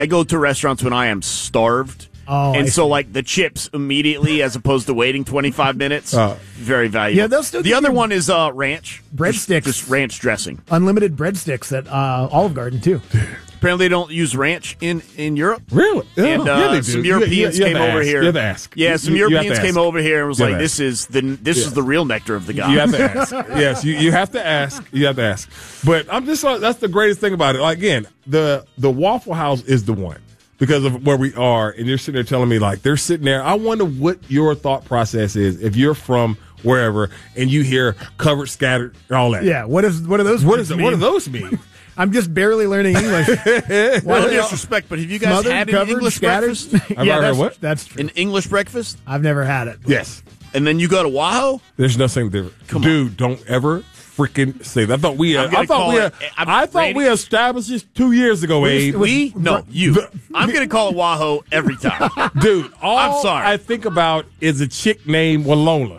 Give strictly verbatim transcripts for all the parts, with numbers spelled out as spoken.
I go to restaurants when I am starved. Oh, and I so, see. like, the chips immediately as opposed to waiting twenty-five minutes, uh, very valuable. Yeah, they'll still the give other you one is uh, ranch. breadsticks. Just, just ranch dressing. Unlimited breadsticks at uh, Olive Garden, too. Apparently, they don't use ranch in, in Europe. Really? And uh, yeah, they do. some You- Europeans you, you came have to over ask. here. You have to ask. Yeah, some You- you have Europeans to came ask. over here and was You like, have to "This is the this Yeah. is the real nectar of the god." You have to ask. Yes, you, you have to ask. You have to ask. But I'm just like, that's the greatest thing about it. Like, again, the the Waffle House is the one because of where we are, and you're sitting there telling me like they're sitting there. I wonder what your thought process is if you're from wherever and you hear covered, scattered, and all that. Yeah, what is what do those What words is mean? what do those mean? I'm just barely learning English. No disrespect, but have you guys Smothered, had an covered, English scattered? breakfast? I've yeah, heard that's, what? that's true. An English breakfast? I've never had it. Yes. And then you go to Wahoo? There's nothing different. Come Dude, on. Don't ever freaking say that. I thought we. Uh, I'm gonna I thought call we. Uh, it- I'm I thought Randy- we established this two years ago, Abe. We? No, you. I'm going to call it Wahoo every time. Dude, all I'm sorry. I think about is a chick named Walona.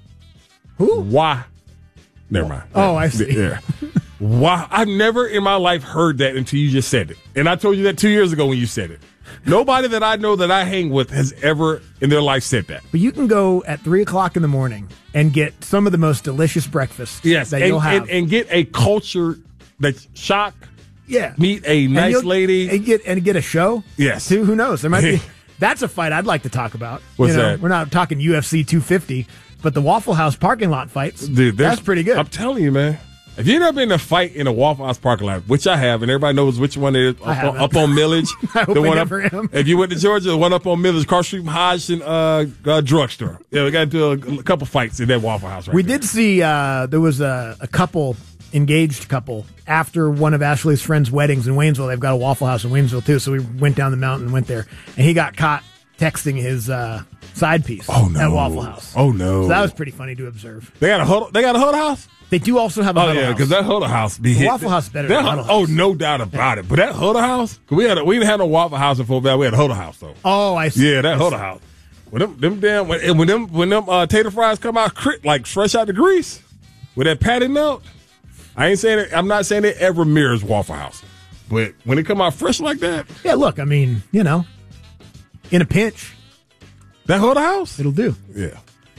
Who? Why? Never mind. Oh, I see. Yeah. Why? I've never in my life heard that until you just said it. And I told you that two years ago when you said it. Nobody that I know that I hang with has ever in their life said that. But you can go at three o'clock in the morning and get some of the most delicious breakfasts Yes, that and, you'll have. and, and get a culture that's shock. yeah, Meet a And nice you'll- lady. and get and get a show. Yes. too. Who knows? There might be. That's a fight I'd like to talk about. What's you know, that? We're not talking U F C two fifty, but the Waffle House parking lot fights. Dude, there's- that's pretty good. I'm telling you, man. If you've never been in a fight in a Waffle House parking lot, which I have, and everybody knows which one it is, I up, on, haven't. up on Millage. I hope the I one never up, am. If you went to Georgia, the one up on Millage, across the street from Hodgson uh, uh, drugstore. Yeah, we got into a, a couple fights in that Waffle House right we there. did see uh, there was a, a couple, engaged couple, after one of Ashley's friends' weddings in Waynesville. They've got a Waffle House in Waynesville, too. So we went down the mountain and went there. And he got caught texting his uh, side piece Oh, no. at Waffle House. Oh, no. So that was pretty funny to observe. They got a huddle, they got a huddle house? They do also have a Oh, Huddle yeah, House. because that huddle house be The hit. Waffle House is better That than hu- Huddle Oh, House. no doubt about it. But that huddle house, 'cause we had a, we didn't have no Waffle House in Fort Valley. We had a huddle house, though. Oh, I see. Yeah, that huddle house. When them, them damn, when, and when them, when them uh, tater fries come out crit, like fresh out the grease, with that patty melt, I ain't saying it. I'm not saying it ever mirrors Waffle House, but when it come out fresh like that, Yeah, look, I mean, you know, in a pinch, that huddle house, it'll do. yeah.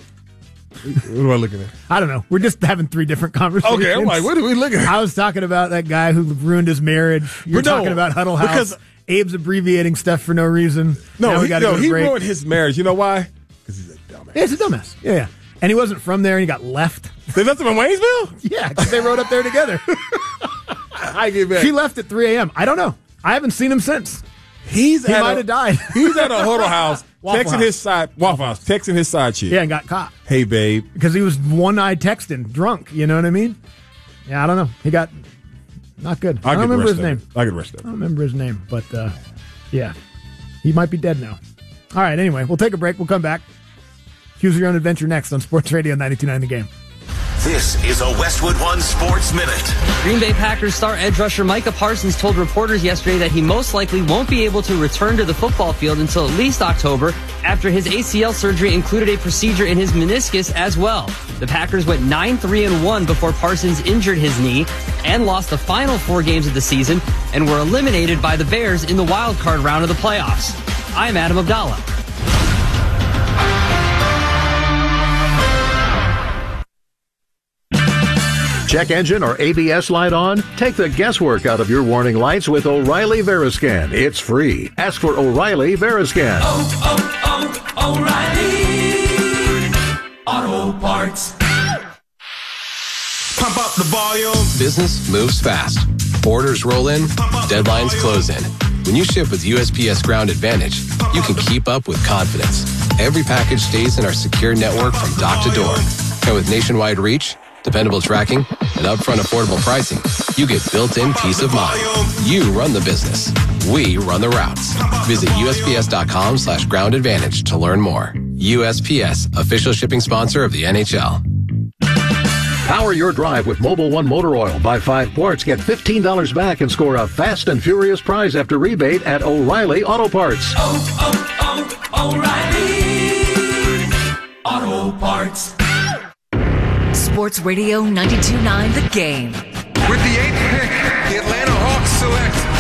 What am I looking at? I don't know. We're just having three different conversations. Okay, I'm like, what are we looking at? I was talking about that guy who ruined his marriage. You're But no, talking about Huddle House. because- Abe's abbreviating stuff for no reason. No, now we he, got to no, go to he break. ruined his marriage. You know why? Because he's a dumbass. Yeah, it's a dumbass. Yeah, yeah. And he wasn't from there, and he got left. They left him in Waynesville. Yeah, because they rode up there together. I get back. He left at three a.m. I don't know. I haven't seen him since. He's He at might a- have died. He's at a huddle house, Waffle texting House. his side Waffle House, texting his side chick. Yeah, and got caught Hey, babe. because he was one-eyed texting, drunk. You know what I mean? Yeah, I don't know. He got not good. I I'll don't get the remember rest his of name. it. I get the rest of I it. don't remember his name, but uh, yeah, he might be dead now. All right, anyway, we'll take a break. We'll come back. Choose your own adventure next on Sports Radio ninety-two point nine The Game. This is a Westwood One Sports Minute. Green Bay Packers star edge rusher Micah Parsons told reporters yesterday that he most likely won't be able to return to the football field until at least October, after his A C L surgery included a procedure in his meniscus as well. The Packers went nine three and one before Parsons injured his knee and lost the final four games of the season and were eliminated by the Bears in the wild card round of the playoffs. I'm Adam Abdallah. Check engine or A B S light on? Take the guesswork out of your warning lights with O'Reilly Veriscan. It's free. Ask for O'Reilly Veriscan. Oh, oh, oh, O'Reilly Auto Parts. Pump up the volume. Business moves fast. Orders roll in, deadlines close in. When you ship with U S P S Ground Advantage, you can keep up with confidence. Every package stays in our secure network from dock to door. And with nationwide reach, dependable tracking, and upfront affordable pricing, you get built-in peace of mind. You run the business. We run the routes. Visit USPS.com slash ground advantage to learn more. U S P S, official shipping sponsor of the N H L. Power your drive with Mobil one Motor Oil. Buy five quarts, get fifteen dollars back, and score a fast and furious prize after rebate at O'Reilly Auto Parts. Oh, oh, oh, O'Reilly Auto Parts. Sports Radio ninety-two point nine The Game. With the eighth pick, the Atlanta Hawks select